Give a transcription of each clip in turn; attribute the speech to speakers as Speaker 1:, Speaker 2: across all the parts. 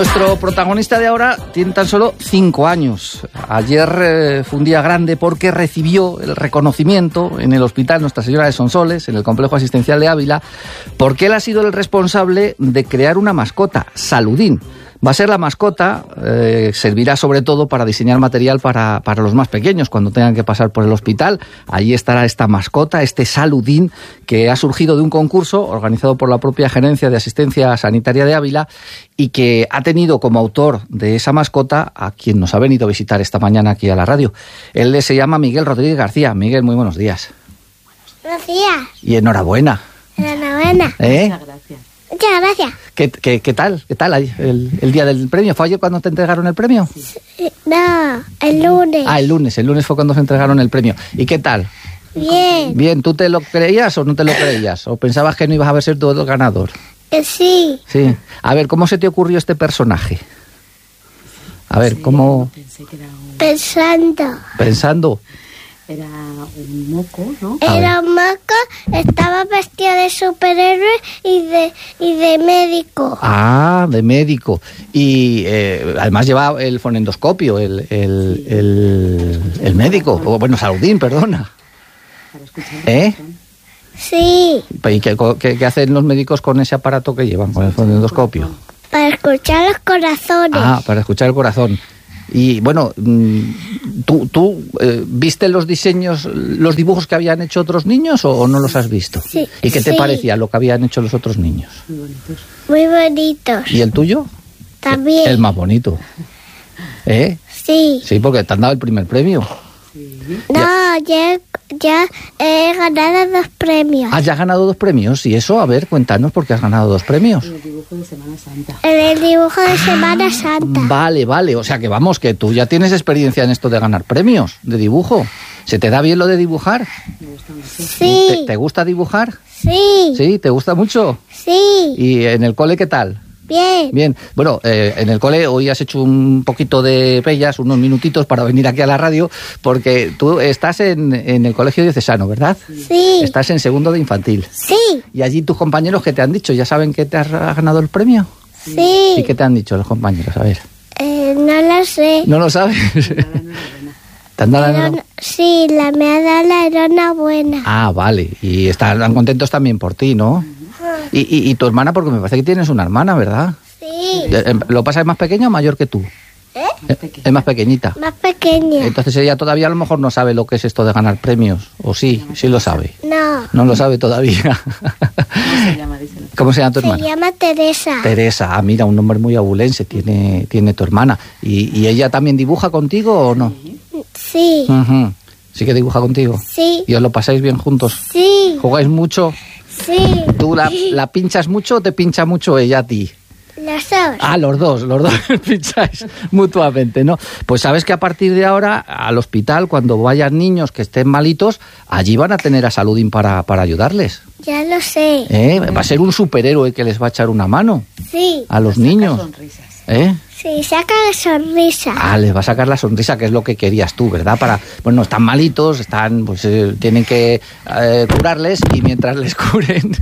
Speaker 1: Nuestro protagonista de ahora tiene tan solo 5 años. Ayer fue un día grande porque recibió el reconocimiento en el Hospital Nuestra Señora de Sonsoles, en el Complejo Asistencial de Ávila, porque él ha sido el responsable de crear una mascota, Saludín. Va a ser la mascota, servirá sobre todo para diseñar material para los más pequeños, cuando tengan que pasar por el hospital. Allí estará esta mascota, este Saludín, que ha surgido de un concurso organizado por la propia Gerencia de Asistencia Sanitaria de Ávila y que ha tenido como autor de esa mascota a quien nos ha venido a visitar esta mañana aquí a la radio. Él se llama Miguel Rodríguez García. Miguel, muy buenos días.
Speaker 2: Buenos días.
Speaker 1: Y enhorabuena.
Speaker 2: Enhorabuena.
Speaker 3: Muchas gracias.
Speaker 2: Muchas gracias.
Speaker 1: ¿Qué tal? ¿Qué tal el día del premio? ¿Fue ayer cuando te entregaron el premio?
Speaker 2: Sí. No, el lunes.
Speaker 1: Ah, el lunes fue cuando se entregaron el premio. ¿Y qué tal?
Speaker 2: Bien.
Speaker 1: Bien, ¿tú te lo creías o no te lo creías? ¿O pensabas que no ibas a ser tú el ganador?
Speaker 2: Sí.
Speaker 1: Sí. A ver, ¿cómo se te ocurrió este personaje? A ver, ¿cómo...?
Speaker 3: Pensé que era
Speaker 1: Pensando.
Speaker 3: Era un moco, ¿no?
Speaker 2: Era un moco, estaba vestido de superhéroe y de médico.
Speaker 1: Ah, de médico. Y además lleva el fonendoscopio, el médico. O, bueno, Saludín, perdona.
Speaker 3: Para escuchar
Speaker 1: ¿Eh?
Speaker 2: Sí,
Speaker 1: ¿Y qué hacen los médicos con ese aparato que llevan, con el fonendoscopio?
Speaker 2: para escuchar los corazones.
Speaker 1: Ah, para escuchar el corazón. Y bueno, ¿tú viste los diseños, los dibujos que habían hecho otros niños o no los has visto?
Speaker 2: Sí.
Speaker 1: ¿Y qué te
Speaker 2: Sí.
Speaker 1: parecía lo que habían hecho los otros niños?
Speaker 3: muy bonitos.
Speaker 2: Muy bonitos.
Speaker 1: ¿Y el tuyo?
Speaker 2: También.
Speaker 1: El más bonito. ¿Eh?
Speaker 2: Sí.
Speaker 1: Sí, porque te han dado el primer premio.
Speaker 2: No, ya he ganado 2 premios.
Speaker 1: ¿Has ya ganado 2 premios? ¿Y eso? A ver, cuéntanos por qué has ganado 2 premios.
Speaker 3: El dibujo de Semana Santa.
Speaker 2: En el dibujo de Semana Santa.
Speaker 1: Vale. O sea que vamos, que tú ya tienes experiencia en esto de ganar premios de dibujo. ¿Se te da bien lo de dibujar?
Speaker 3: Me gusta mucho.
Speaker 2: Sí.
Speaker 1: ¿Te gusta dibujar?
Speaker 2: Sí.
Speaker 1: ¿Sí? ¿Te gusta mucho?
Speaker 2: Sí.
Speaker 1: ¿Y en el cole qué tal?
Speaker 2: Bien.
Speaker 1: Bien, bueno, en el cole hoy has hecho un poquito de pellas, unos minutitos para venir aquí a la radio, porque tú estás en el colegio diocesano, ¿verdad?
Speaker 2: Sí.
Speaker 1: Estás en segundo de infantil.
Speaker 2: Sí.
Speaker 1: ¿Y allí tus compañeros qué te han dicho? ¿Ya saben que te has ganado el premio?
Speaker 2: Sí.
Speaker 1: ¿Y qué te han dicho los compañeros? A ver.
Speaker 2: No lo sé.
Speaker 1: ¿No lo sabes? ¿Te han dado la enhorabuena?
Speaker 2: Sí, me ha dado la enhorabuena.
Speaker 1: Ah, vale. Y están contentos también por ti, ¿no? Y tu hermana, porque me parece que tienes una hermana, ¿verdad?
Speaker 2: Sí.
Speaker 1: ¿Lo pasa es más pequeña o mayor que tú? Es más pequeñita.
Speaker 2: Más pequeña.
Speaker 1: Entonces ella todavía a lo mejor no sabe lo que es esto de ganar premios. ¿O sí? Sí lo sabe.
Speaker 2: No.
Speaker 1: No lo sabe todavía.
Speaker 3: ¿Cómo se llama? Díselo.
Speaker 1: ¿Cómo se llama tu
Speaker 2: Se
Speaker 1: hermana?
Speaker 2: llama Teresa.
Speaker 1: Teresa. Ah, mira, un nombre muy abulense tiene tu hermana. ¿Y ella también dibuja contigo o no?
Speaker 2: Sí.
Speaker 1: Ujú. ¿Sí que dibuja contigo?
Speaker 2: Sí.
Speaker 1: ¿Y os lo pasáis bien juntos?
Speaker 2: Sí.
Speaker 1: ¿Jugáis mucho?
Speaker 2: Sí.
Speaker 1: ¿Tú la pinchas mucho o te pincha mucho ella a ti?
Speaker 2: Los dos.
Speaker 1: Ah, los dos pincháis mutuamente, ¿no? Pues sabes que a partir de ahora, al hospital, cuando vayan niños que estén malitos, allí van a tener a Saludín para ayudarles.
Speaker 2: Ya lo sé.
Speaker 1: Va a ser un superhéroe que les va a echar una mano
Speaker 2: Sí.
Speaker 1: a los niños.
Speaker 3: Sonrisas.
Speaker 2: Sí, saca la sonrisa.
Speaker 1: Ah, les va a sacar la sonrisa, que es lo que querías tú, ¿verdad? Bueno, están malitos, tienen que curarles, y mientras les curen,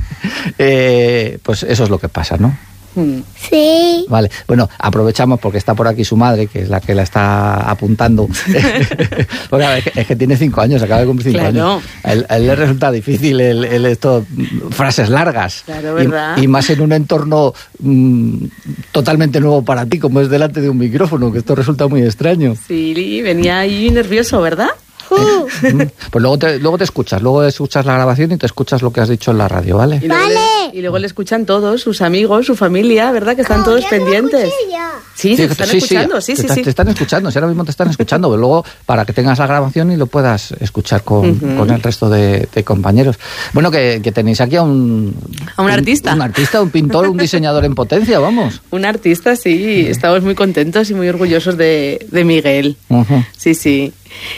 Speaker 1: pues eso es lo que pasa, ¿no?
Speaker 2: Sí.
Speaker 1: Vale, bueno, aprovechamos porque está por aquí su madre, que es la que la está apuntando. Porque es que tiene 5 años, acaba de cumplir 5
Speaker 3: Claro.
Speaker 1: años. A él le resulta difícil esto, frases largas.
Speaker 3: Claro, ¿verdad?
Speaker 1: Y más en un entorno totalmente nuevo para ti, como es delante de un micrófono, que esto resulta muy extraño.
Speaker 3: Sí, venía ahí nervioso, ¿verdad?
Speaker 1: Pues luego te escuchas, la grabación y te escuchas lo que has dicho en la radio, ¿vale?
Speaker 3: Y luego
Speaker 2: Vale.
Speaker 3: y luego le escuchan todos, sus amigos, su familia, ¿verdad? Que están todos pendientes. Sí, te están escuchando, sí.
Speaker 1: Te están escuchando, si ahora mismo te están escuchando, pero luego para que tengas la grabación y lo puedas escuchar con el resto de compañeros. Bueno, que tenéis aquí a un
Speaker 3: artista.
Speaker 1: Un artista, un pintor, un diseñador en potencia, vamos.
Speaker 3: Un artista, sí. Estamos muy contentos y muy orgullosos de Miguel.
Speaker 1: Ujú.
Speaker 3: Sí.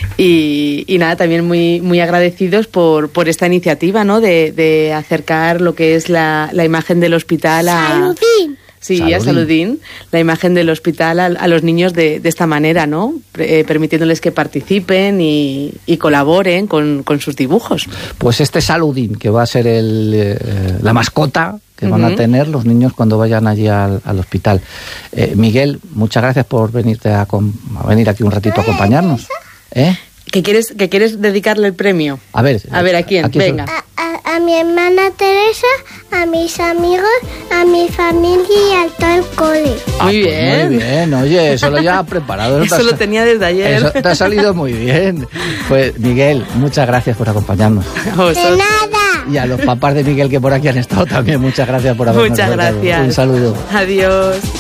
Speaker 3: Y nada, también muy agradecidos por esta iniciativa, ¿no? De acercar lo que es la imagen del hospital a...
Speaker 2: Saludín.
Speaker 3: Sí, Saludín. A Saludín, la imagen del hospital a los niños de esta manera, ¿no? Permitiéndoles que participen y colaboren con sus dibujos.
Speaker 1: Pues este Saludín, que va a ser la mascota que van a tener los niños cuando vayan allí al hospital. Miguel, muchas gracias por venir aquí un ratito a acompañarnos.
Speaker 3: ¿Que quieres dedicarle el premio?
Speaker 1: A ver,
Speaker 3: ¿a quién? Venga.
Speaker 2: A mi hermana Teresa, a mis amigos, a mi familia y al todo el cole.
Speaker 3: Muy bien.
Speaker 1: Muy bien, oye, eso lo ya preparado.
Speaker 3: Eso lo tenía desde ayer.
Speaker 1: Eso te ha salido muy bien. Pues Miguel, muchas gracias por acompañarnos.
Speaker 2: De nada.
Speaker 1: Y a los papás de Miguel que por aquí han estado también, muchas gracias por habernos
Speaker 3: Muchas gracias.
Speaker 1: Un saludo.
Speaker 3: Adiós.